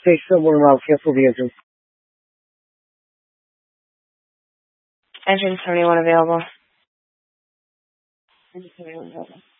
Stay sober and well. Cancel the entrance. Entrance 71 available. Entrance 71 available.